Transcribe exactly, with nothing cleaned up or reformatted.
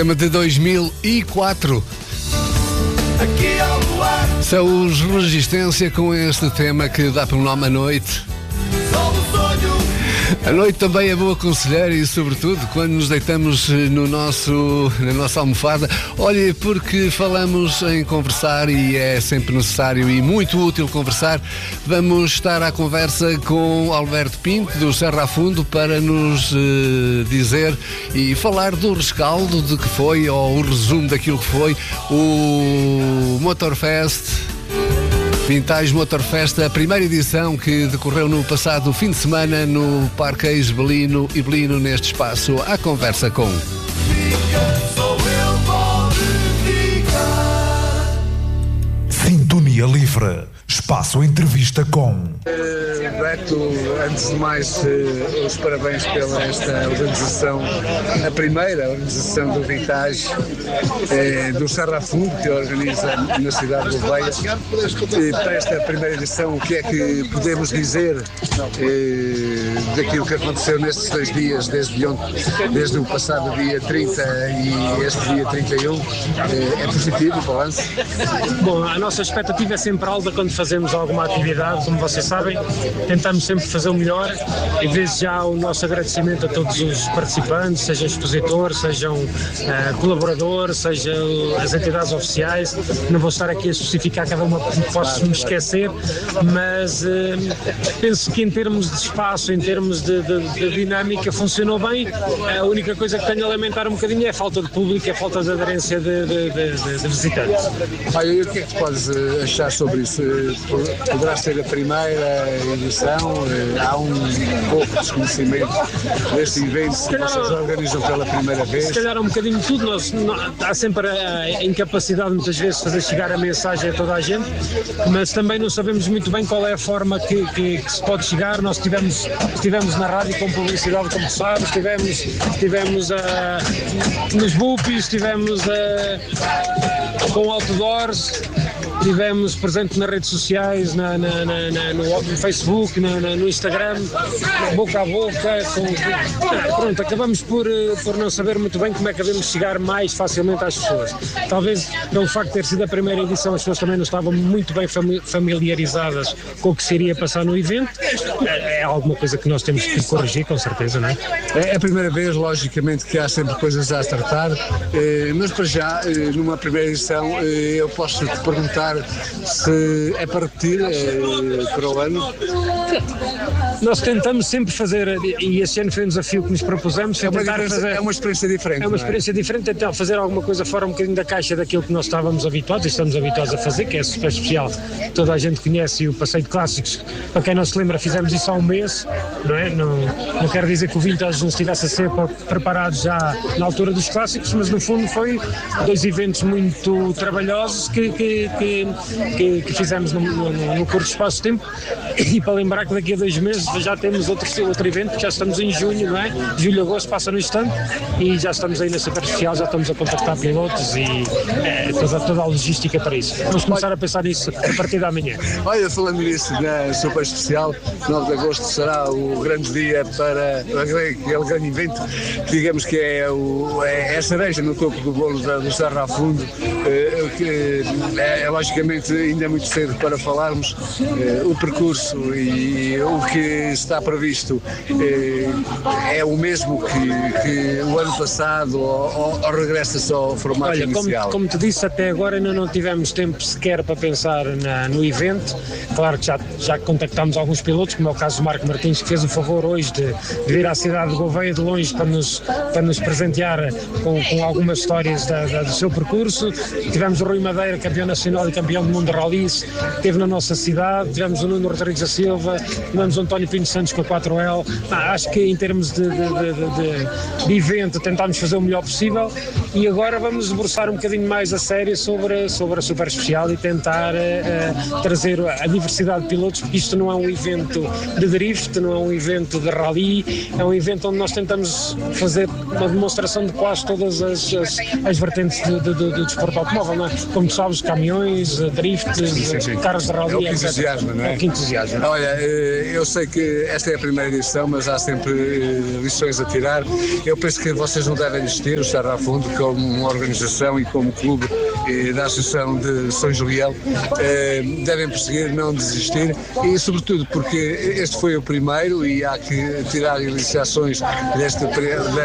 Tema de dois mil e quatro. São os Resistência com este tema que dá pelo nome A Noite. A noite também é boa conselheira e, sobretudo, quando nos deitamos no nosso, na nossa almofada. Olha, porque falamos em conversar e é sempre necessário e muito útil conversar. Vamos estar à conversa com Alberto Pinto, do Serra a Fundo, para nos uh, dizer e falar do rescaldo de que foi, ou o resumo daquilo que foi, o Motorfest. Vintage Motorfest, a primeira edição que decorreu no passado fim de semana no Parque Ex Belino e Belino, neste espaço, à conversa com... Sintonia Livre, espaço entrevista com... Uh, Beto, antes de mais, uh, os parabéns pela esta organização, a primeira organização do Vintage, uh, do Serra a Fundo, que organiza na cidade de Louveira. Uh, para esta primeira edição, o que é que podemos dizer uh, daquilo que aconteceu nestes dois dias, desde, ontem, desde o passado dia trinta e este dia trinta e um? Uh, é positivo o balanço? Bom, a nossa expectativa é sempre alta quando fazemos alguma atividade, como vocês sabem, tentamos sempre fazer o melhor, e desde já o nosso agradecimento a todos os participantes, sejam expositores, sejam uh, colaboradores, sejam as entidades oficiais. Não vou estar aqui a especificar cada uma porque posso me esquecer, mas uh, penso que em termos de espaço, em termos de, de, de dinâmica, funcionou bem. A única coisa que tenho a lamentar um bocadinho é a falta de público, é a falta de aderência de, de, de, de, de visitantes. Olha, e o que é que podes achar sobre isso? Poderá ser a primeira edição? Há um pouco de desconhecimento deste evento que vocês organizam pela primeira vez? Se calhar é um bocadinho de tudo. Nós, não, há sempre a, a incapacidade muitas vezes de fazer chegar a mensagem a toda a gente, mas também não sabemos muito bem qual é a forma que, que, que se pode chegar. Nós estivemos, estivemos na rádio com publicidade, como tu sabes, estivemos, estivemos uh, nos boopies, estivemos uh, com outdoors, estivemos presentes nas redes sociais, na, na, na, na, no, no Facebook, na, na, no Instagram, boca a boca. Com, pronto, acabamos por, por não saber muito bem como é que devemos chegar mais facilmente às pessoas. Talvez pelo facto de ter sido a primeira edição, as pessoas também não estavam muito bem familiarizadas com o que se iria passar no evento. É, é alguma coisa que nós temos que corrigir, com certeza, não é? É a primeira vez, logicamente, que há sempre coisas a tratar, mas para já, numa primeira edição, eu posso te perguntar se é para repetir para o ano. Nós tentamos sempre fazer, e este ano foi um desafio que nos propusemos, é uma, tentar fazer, é uma experiência diferente. É uma experiência é? diferente, tentar fazer alguma coisa fora um bocadinho da caixa daquilo que nós estávamos habituados e estamos habituados a fazer, que é super especial. Toda a gente conhece o Passeio de Clássicos. Para quem não se lembra, fizemos isso há um mês, não é? Não, não quero dizer que o Vintage não estivesse a ser preparado já na altura dos clássicos, mas no fundo foi dois eventos muito trabalhosos que, que, que, que, que fizemos num, num, num curto espaço de tempo. E para lembrar que daqui a dois meses já temos outro, outro evento, já estamos em junho, não é? Julho, agosto passa no instante e já estamos aí na Super Especial, já estamos a contactar pilotos e é, toda, toda a logística para isso. Vamos começar a pensar nisso a partir da manhã. Olha, falando nisso, na Super Especial, nove de agosto será o grande dia para aquele grande evento, que digamos que é, o, é a cereja no topo do bolo da, do Serra a Fundo, é, que é, é logicamente ainda é muito cedo para falarmos é, o percurso e o que está previsto é, é o mesmo que, que o ano passado, ou, ou regressa-se ao formato Olha, inicial? Como, como te disse, até agora ainda não tivemos tempo sequer para pensar na, no evento. Claro que já, já contactámos alguns pilotos, como é o caso do Marco Martins, que fez o favor hoje de, de vir à cidade de Gouveia de longe para nos, para nos presentear com, com algumas histórias da, da, do seu percurso. Tivemos o Rui Madeira, campeão nacional e campeão do mundo de rallies, que esteve na nossa cidade. Tivemos o Nuno Rodrigues da Silva, tivemos o António Pinho Santos com a quatro L. Ah, acho que em termos de, de, de, de, de evento tentámos fazer o melhor possível e agora vamos debruçar um bocadinho mais a sério sobre, sobre a Super Especial e tentar uh, trazer a diversidade de pilotos, porque isto não é um evento de drift, não é um evento de rally, é um evento onde nós tentamos fazer uma demonstração de quase todas as, as, as vertentes do, do, do, do desporto automóvel, não é? Como tu sabes, caminhões, drift, sim, sim. carros de rally, é o que entusiasma, não é? É o que entusiasma. Olha, eu sei que esta é a primeira edição, mas há sempre lições a tirar. Eu penso que vocês não devem desistir, o Serra a Fundo, como organização e como clube eh, da Associação de São Julião, eh, devem perseguir, não desistir, e sobretudo porque este foi o primeiro e há que tirar iniciações desta